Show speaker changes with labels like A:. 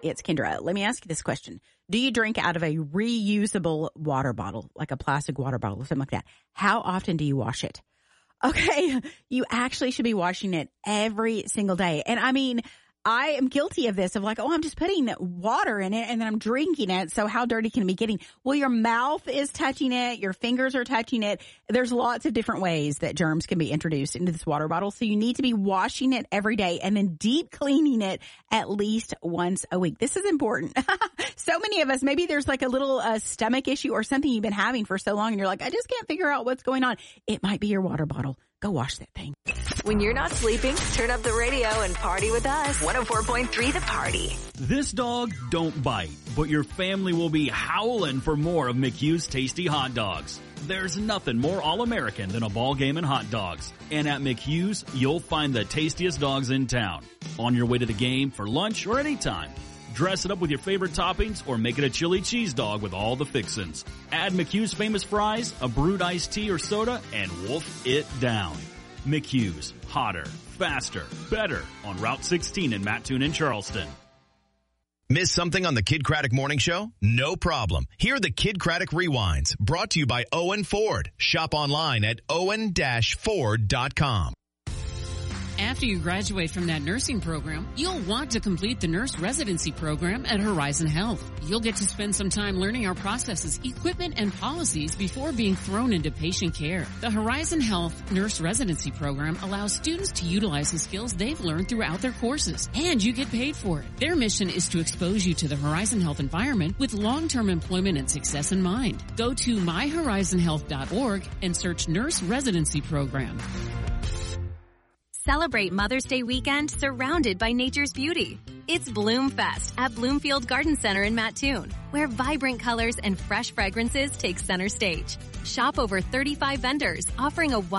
A: It's Kendra. Let me ask you this question. Do you drink out of a reusable water bottle, like a plastic water bottle or something like that? How often do you wash it? Okay, you actually should be washing it every single day. And I mean, I am guilty of this, of like, I'm just putting water in it and then I'm drinking it. So how dirty can it be getting? Well, your mouth is touching it. Your fingers are touching it. There's lots of different ways that germs can be introduced into this water bottle. So you need to be washing it every day and then deep cleaning it at least once a week. This is important. So many of us, maybe there's like a little stomach issue or something you've been having for so long and you're like, I just can't figure out what's going on. It might be your water bottle. Go wash that thing.
B: When you're not sleeping, turn up the radio and party with us. 104.3 The Party.
C: This dog don't bite, but your family will be howling for more of McHugh's tasty hot dogs. There's nothing more all-American than a ball game and hot dogs. And at McHugh's, you'll find the tastiest dogs in town. On your way to the game, for lunch, or anytime. Dress it up with your favorite toppings or make it a chili cheese dog with all the fixins. Add McHugh's famous fries, a brewed iced tea or soda, and wolf it down. McHugh's. Hotter, faster, better on Route 16 in Mattoon and Charleston.
D: Miss something on the Kid Craddock Morning Show? No problem. Here are the Kid Craddock Rewinds, brought to you by Owen Ford. Shop online at owen-ford.com.
E: After you graduate from that nursing program, you'll want to complete the nurse residency program at Horizon Health. You'll get to spend some time learning our processes, equipment, and policies before being thrown into patient care. The Horizon Health nurse residency program allows students to utilize the skills they've learned throughout their courses, and you get paid for it. Their mission is to expose you to the Horizon Health environment with long-term employment and success in mind. Go to myhorizonhealth.org and search Nurse Residency Program.
F: Celebrate Mother's Day weekend surrounded by nature's beauty. It's Bloom Fest at Bloomfield Garden Center in Mattoon, where vibrant colors and fresh fragrances take center stage. Shop over 35 vendors offering a